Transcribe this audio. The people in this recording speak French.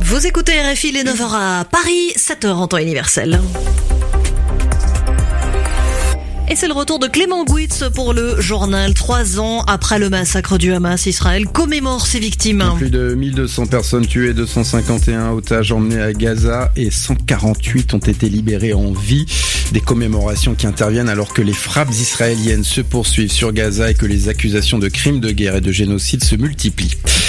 Vous écoutez RFI, les 9h à Paris, 7h en temps universel. Et c'est le retour de Clément Gouitz pour le journal. 3 ans après le massacre du Hamas, Israël commémore ses victimes. Plus de 1200 personnes tuées, 251 otages emmenés à Gaza et 148 ont été libérés en vie. Des commémorations qui interviennent alors que les frappes israéliennes se poursuivent sur Gaza et que les accusations de crimes de guerre et de génocide se multiplient.